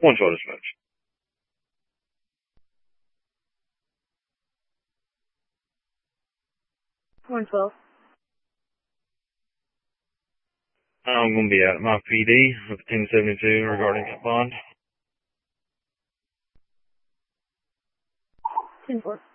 112 dispatch. 112. I'm going to be at my PD with 1072 regarding that bond. 10-4.